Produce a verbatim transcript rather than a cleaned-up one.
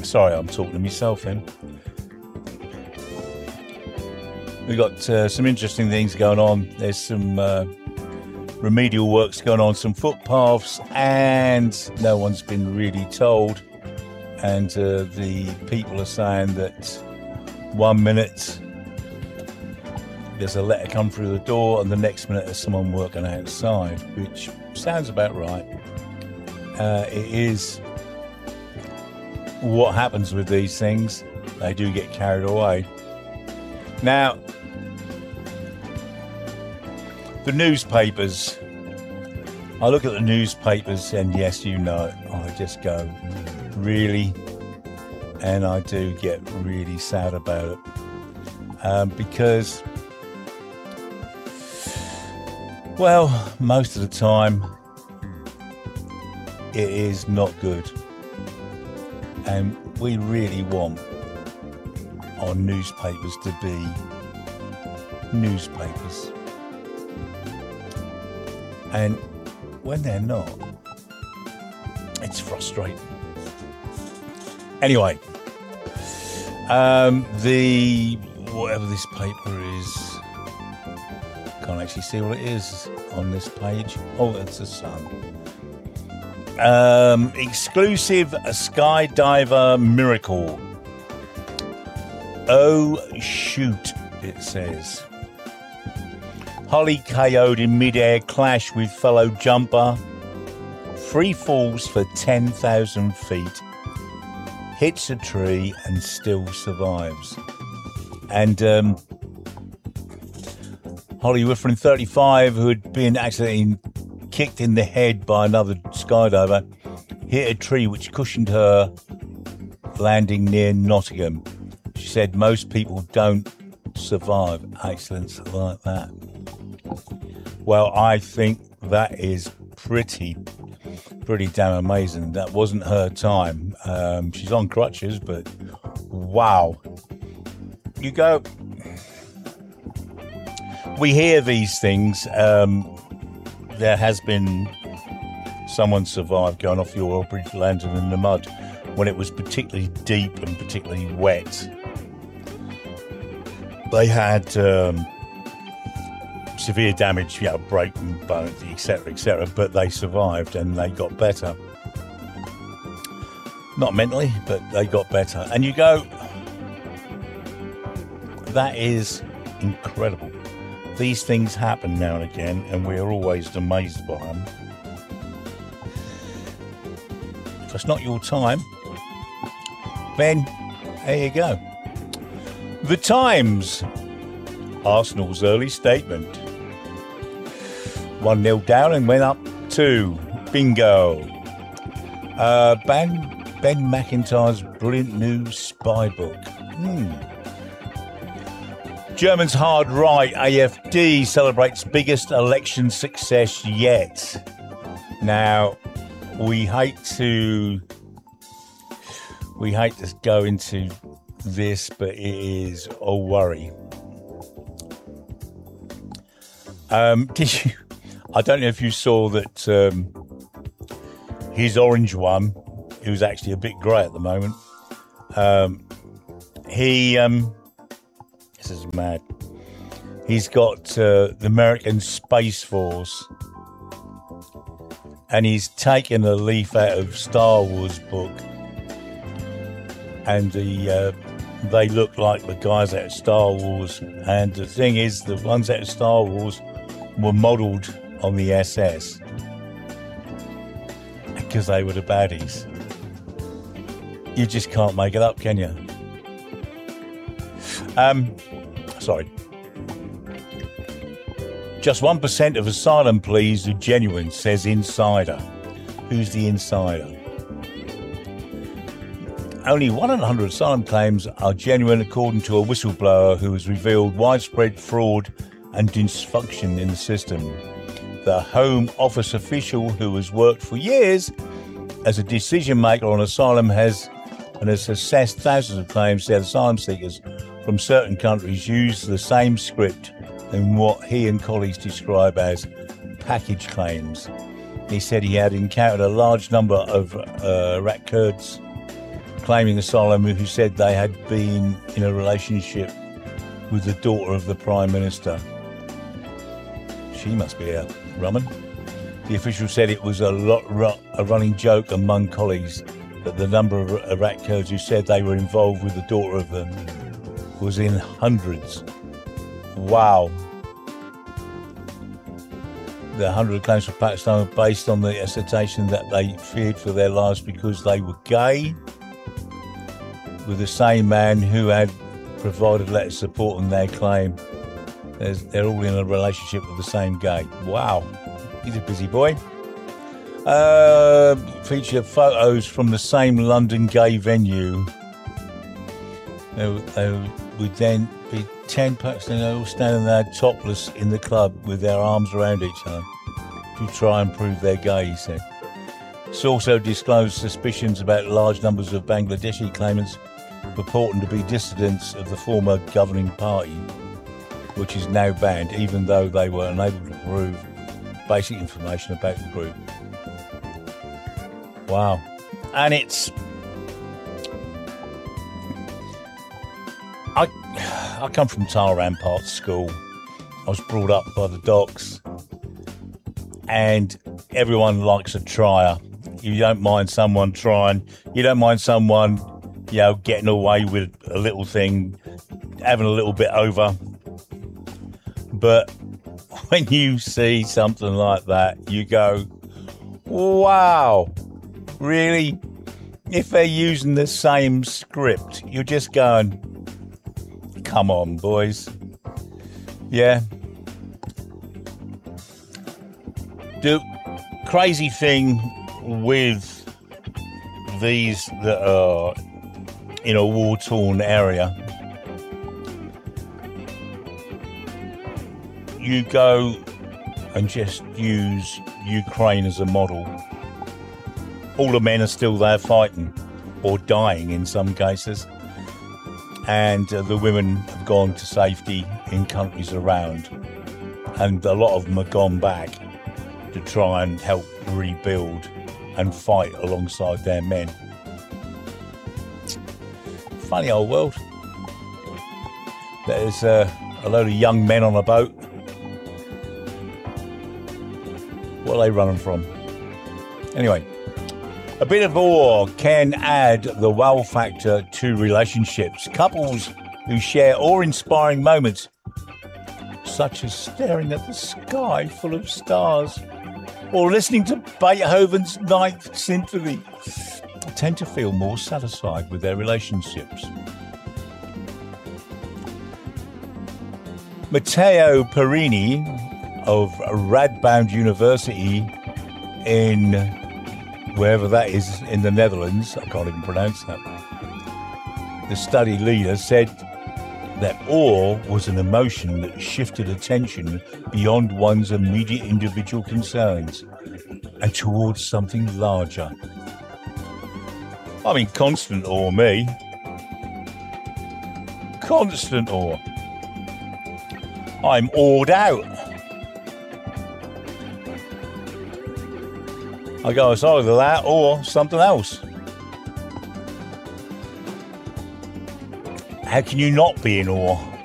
Sorry, I'm talking to myself then. We've got uh, some interesting things going on. There's some uh, remedial works going on, some footpaths, and no one's been really told. And uh, the people are saying that one minute there's a letter come through the door and the next minute there's someone working outside, which sounds about right. Uh, it is what happens with these things. They do get carried away. Now, the newspapers, I look at the newspapers and yes, you know, I just go, really? And I do get really sad about it. Um, because, well, most of the time, it is not good. And we really want our newspapers to be newspapers. And when they're not, it's frustrating. Anyway, um, the whatever this paper is, can't actually see what it is on this page. Oh, that's the Sun. Um, exclusive skydiver miracle. Oh shoot, it says. Holly K O'd in mid-air clash with fellow jumper. Free falls for ten thousand feet. Hits a tree and still survives. And um, Holly Wiffrin, thirty-five, who had been accidentally kicked in the head by another skydiver, hit a tree which cushioned her landing near Nottingham. She said most people don't survive accidents like that. Well, I think that is pretty, pretty damn amazing. That wasn't her time. Um, she's on crutches, but wow. You go, we hear these things. Um, there has been someone survived going off the oil bridge, landing in the mud when it was particularly deep and particularly wet. They had um, severe damage, you know, broken bones, et cetera, et cetera, but they survived and they got better. Not mentally, but they got better. And you go, that is incredible. These things happen now and again, and we're always amazed by them. If it's not your time, then there you go. The Times. Arsenal's early statement. one nil down and went up two. Bingo. Uh, Ben, Ben McIntyre's brilliant new spy book. Hmm. German's hard right, A F D, celebrates biggest election success yet. Now, we hate to we hate to go into this, but it is a worry. Um, did you? I don't know if you saw that um, his orange one, who's actually a bit grey at the moment. Um, he. Um, This is mad. He's got uh, the American Space Force, and he's taken a leaf out of Star Wars book, and the uh, they look like the guys out of Star Wars. And the thing is, the ones out of Star Wars were modelled on the S S because they were the baddies. You just can't make it up, can you? Um. Sorry. Just one percent of asylum pleas are genuine, says Insider. Who's the Insider? Only one in one hundred asylum claims are genuine, according to a whistleblower who has revealed widespread fraud and dysfunction in the system. The Home Office official who has worked for years as a decision maker on asylum has and has assessed thousands of claims that asylum seekers from certain countries use the same script in what he and colleagues describe as package claims. He said he had encountered a large number of uh, Iraq Kurds claiming asylum who said they had been in a relationship with the daughter of the Prime Minister. She must be a rumman. The official said it was a, lot, a running joke among colleagues that the number of Iraq Kurds who said they were involved with the daughter of them was in hundreds. Wow. The hundred claims for Pakistan were based on the assertion that they feared for their lives because they were gay, with the same man who had provided letters supporting their claim. There's, they're all in a relationship with the same gay. Wow. He's a busy boy. Uh, feature photos from the same London gay venue. There, there would then be ten Pakistanis all standing there topless in the club with their arms around each other to try and prove they're gay, he said. It's also disclosed suspicions about large numbers of Bangladeshi claimants purporting to be dissidents of the former governing party, which is now banned, even though they were unable to prove basic information about the group. Wow. And it's... I I come from Tahran Park School. I was brought up by the docks. And everyone likes a trier. You don't mind someone trying. You don't mind someone, you know, getting away with a little thing, having a little bit over. But when you see something like that, you go, wow, really? If they're using the same script, you're just going, come on, boys. Yeah. The crazy thing with these that are in a war-torn area, you go and just use Ukraine as a model. All the men are still there fighting, or dying in some cases, and uh, the women have gone to safety in countries around, and a lot of them have gone back to try and help rebuild and fight alongside their men. Funny old world. There's uh, a load of young men on a boat. What are they running from? Anyway, a bit of awe can add the wow factor to relationships. Couples who share awe-inspiring moments, such as staring at the sky full of stars or listening to Beethoven's Ninth Symphony, tend to feel more satisfied with their relationships. Matteo Perini of Radboud University in wherever that is in the Netherlands, I can't even pronounce that, the study leader said that awe was an emotion that shifted attention beyond one's immediate individual concerns and towards something larger. I'm in constant awe, me. Constant awe. I'm awed out. I go, it's either that or something else. How can you not be in awe?